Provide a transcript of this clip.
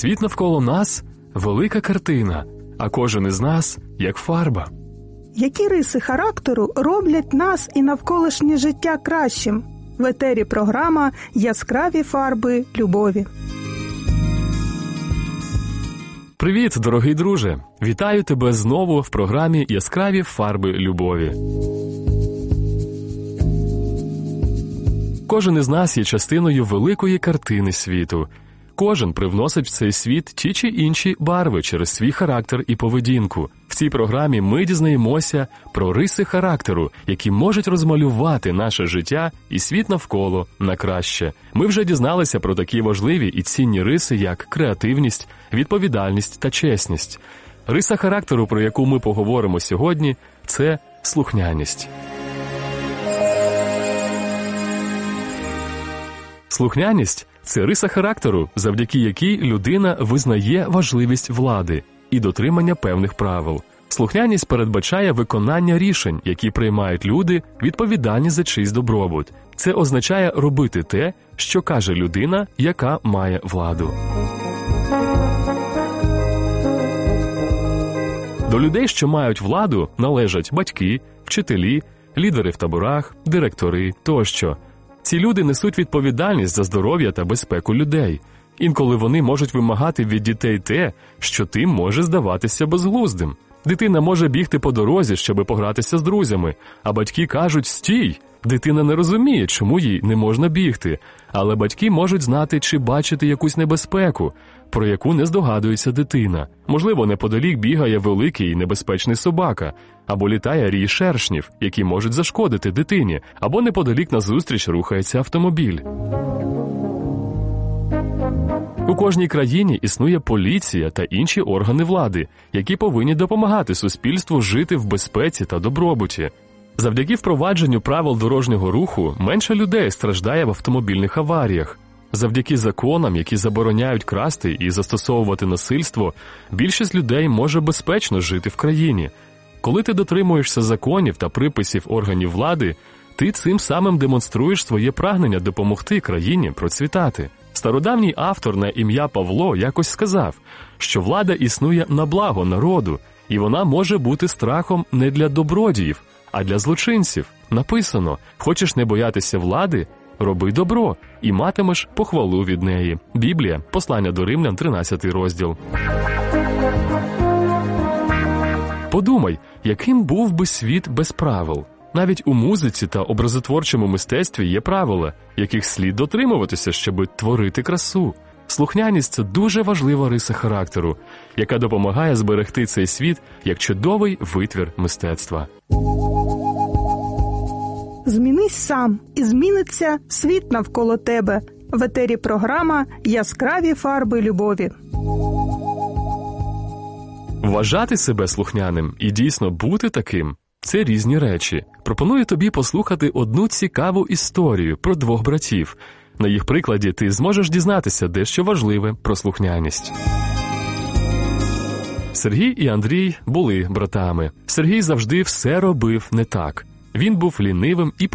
Світ навколо нас – велика картина, а кожен із нас – як фарба. Які риси характеру роблять нас і навколишнє життя кращим? В етері програма «Яскраві фарби любові». Привіт, дорогий друже! Вітаю тебе знову в програмі «Яскраві фарби любові». Кожен із нас є частиною великої картини світу. Кожен привносить в цей світ ті чи інші барви через свій характер і поведінку. В цій програмі ми дізнаємося про риси характеру, які можуть розмалювати наше життя і світ навколо на краще. Ми вже дізналися про такі важливі і цінні риси, як креативність, відповідальність та чесність. Риса характеру, про яку ми поговоримо сьогодні, це слухняність. Слухняність – це риса характеру, завдяки якій людина визнає важливість влади і дотримання певних правил. Слухняність передбачає виконання рішень, які приймають люди, відповідальні за чийсь добробут. Це означає робити те, що каже людина, яка має владу. До людей, що мають владу, належать батьки, вчителі, лідери в таборах, директори тощо. Ці люди несуть відповідальність за здоров'я та безпеку людей. Інколи вони можуть вимагати від дітей те, що тим може здаватися безглуздим. Дитина може бігти по дорозі, щоб погратися з друзями, а батьки кажуть «стій!». Дитина не розуміє, чому їй не можна бігти, але батьки можуть знати чи бачити якусь небезпеку, про яку не здогадується дитина. Можливо, неподалік бігає великий і небезпечний собака, або літає рій шершнів, які можуть зашкодити дитині, або неподалік назустріч рухається автомобіль. У кожній країні існує поліція та інші органи влади, які повинні допомагати суспільству жити в безпеці та добробуті. Завдяки впровадженню правил дорожнього руху менше людей страждає в автомобільних аваріях. Завдяки законам, які забороняють красти і застосовувати насильство, більшість людей може безпечно жити в країні. Коли ти дотримуєшся законів та приписів органів влади, ти цим самим демонструєш своє прагнення допомогти країні процвітати. Стародавній автор на ім'я Павло якось сказав, що влада існує на благо народу, і вона може бути страхом не для добродіїв, а для злочинців. Написано: «Хочеш не боятися влади? Роби добро, і матимеш похвалу від неї». Біблія, послання до Римлян, 13 розділ. Подумай, яким був би світ без правил? Навіть у музиці та образотворчому мистецтві є правила, яких слід дотримуватися, щоб творити красу. Слухняність – це дуже важлива риса характеру, яка допомагає зберегти цей світ як чудовий витвір мистецтва. Змінись сам, і зміниться світ навколо тебе. В етері програма «Яскраві фарби любові». Вважати себе слухняним і дійсно бути таким – це різні речі. Пропоную тобі послухати одну цікаву історію про двох братів. На їх прикладі ти зможеш дізнатися дещо важливе про слухняність. Сергій і Андрій були братами. Сергій завжди все робив не так. Він був лінивим і